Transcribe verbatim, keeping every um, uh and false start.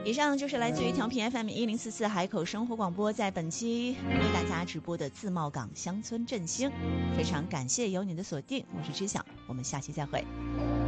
以上就是来自于调频 F M 一零四四海口生活广播在本期为大家直播的自贸港乡村振兴，非常感谢有你的锁定，我是知晓，我们下期再会。